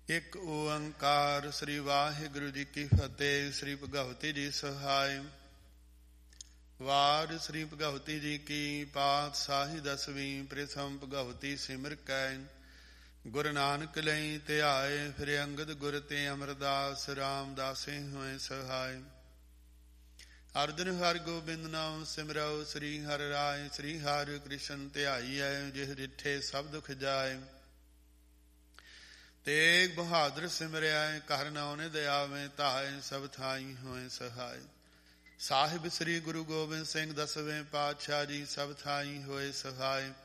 ਇੱਕ ਓੰਕਾਰ। ਸ੍ਰੀ ਵਾਹਿਗੁਰੂ ਜੀ ਕੀ ਫਤਿਹ। ਸ੍ਰੀ ਭਗਵਤੀ ਜੀ ਸਹਾਇ। ਵਾਰ ਸ੍ਰੀ ਭਗਵਤੀ ਜੀ ਕੀ ਪਾਤਸ਼ਾਹੀ ਦਸਵੀਂ। ਪ੍ਰਥਮ ਭਗਵਤੀ ਸਿਮਰ ਕੈ ਗੁਰੂ ਨਾਨਕ ਲਈ ਧਿਆਏ। ਫਿਰ ਅੰਗਦ ਗੁਰ ਤੇ ਅਮਰਦਾਸ ਰਾਮਦਾਸੇ ਹੋਏ ਸਹਾਇ। ਅਰਜਨ ਹਰਿ ਗੋਬਿੰਦ ਨਾਮ ਸਿਮਰਉ। ਸ੍ਰੀ ਹਰਿ ਰਾਇ ਸ੍ਰੀ ਹਰਿ ਕ੍ਰਿਸ਼ਨ ਧਿਆਈਐ। ਜਿਹ ਡਿਠੇ ਸਭ ਦੁਖ ਜਾਏ। ਤੇਗ ਬਹਾਦਰ ਸਿਮਰਿਆ ਘਰ ਨਾਉ ਨਿਧ ਆਵੇ। ਧਾਇ ਸਭ ਥਾਈ ਹੋਏ ਸਹਾਇ। ਸਾਹਿਬ ਸ੍ਰੀ ਗੁਰੂ ਗੋਬਿੰਦ ਸਿੰਘ ਦਸਵੇਂ ਪਾਤਸ਼ਾਹ ਜੀ ਸਭ ਥਾਈ ਹੋਏ ਸਹਾਇ।